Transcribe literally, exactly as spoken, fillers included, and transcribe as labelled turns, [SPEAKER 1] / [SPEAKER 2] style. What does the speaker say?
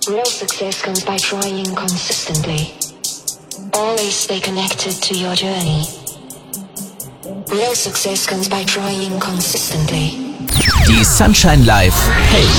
[SPEAKER 1] Real success comes by trying consistently. Always stay connected to your journey. Real success comes by trying consistently.
[SPEAKER 2] Die Sunshine Live Helden.